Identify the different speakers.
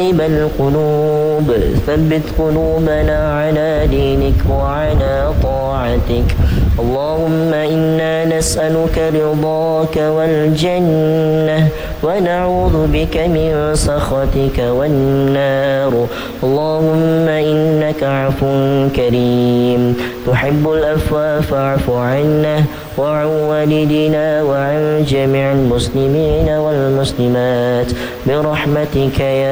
Speaker 1: مقلب القلوب ثبت قلوبنا على دينك وعلى طاعتك. اللهم إنا نسألك رضاك والجنة ونعوذ بك من سخطك والنار. اللهم إنك عفو كريم تحب العفو فاعف عنا وعن والدنا وعن جميع المسلمين والمسلمات برحمتك يا